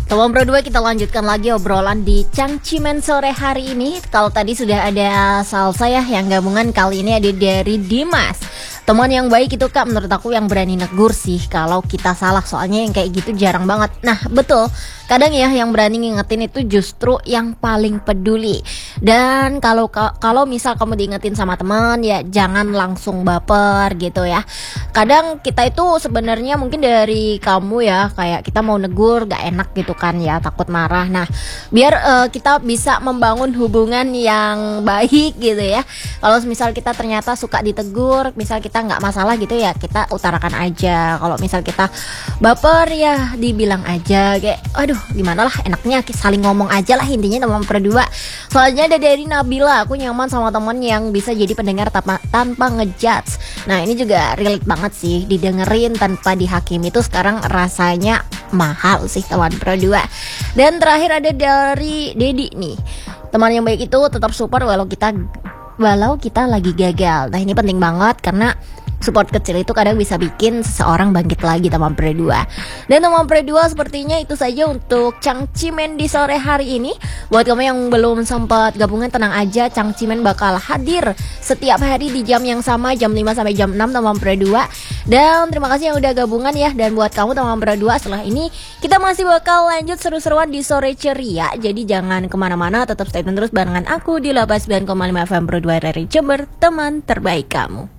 Teman berdua, kita lanjutkan lagi obrolan di Cangcimen sore hari ini. Kalau tadi sudah ada Salsa ya, yang gabungan kali ini ada dari Dimas. Teman yang baik itu Kak, menurut aku yang berani negur sih kalau kita salah. Soalnya yang kayak gitu jarang banget. Nah betul, kadang ya yang berani ngingetin itu justru yang paling peduli. Dan kalau misal kamu diingetin sama teman, ya jangan langsung baper gitu ya. Kadang kita itu sebenarnya mungkin dari kamu ya, kayak kita mau negur gak enak gitu kan ya, takut marah. Nah biar kita bisa membangun hubungan yang baik gitu ya. Kalau misal kita ternyata suka ditegur, misal kita nggak masalah gitu ya, kita utarakan aja. Kalau misal kita baper ya dibilang aja, kayak aduh gimana lah enaknya, saling ngomong aja lah intinya teman berdua. Soalnya ada dari Nabila, aku nyaman sama teman yang bisa jadi pendengar tanpa ngejudge. Nah ini juga relate banget sih, didengerin tanpa dihakimi itu sekarang rasanya mahal sih teman berdua. Dan terakhir ada dari Dedi nih, teman yang baik itu tetap support walau kita lagi gagal. Nah ini penting banget karena support kecil itu kadang bisa bikin seseorang bangkit lagi teman berdua. Dan teman berdua, sepertinya itu saja untuk Cangcimen di sore hari ini. Buat kamu yang belum sempat gabungan, tenang aja, Cangcimen bakal hadir setiap hari di jam yang sama, jam 5 sampai jam 6 teman berdua. Dan terima kasih yang udah gabungan ya. Dan buat kamu teman berdua, setelah ini kita masih bakal lanjut seru-seruan di sore ceria. Jadi jangan kemana-mana, tetap stay tune terus barengan aku di 89,5 FM Broadway dari Jember, teman terbaik kamu.